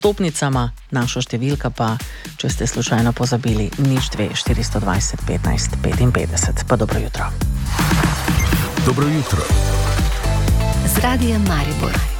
vstopnicama, naša številka pa, če ste slučajno pozabili, 02 420 15 55. Pa dobro jutro. Dobro jutro. Z Radijem Maribor.